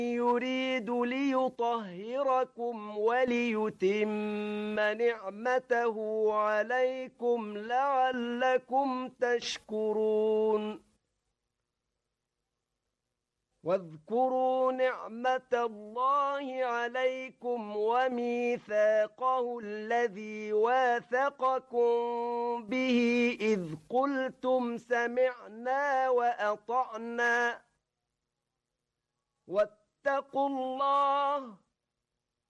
يريد ليطهركم وليتم نعمته عليكم لعلكم تشكرون واذكروا نعمة الله عليكم وميثاقه الذي واثقكم به إذ قلتم سمعنا وأطعنا واتقوا الله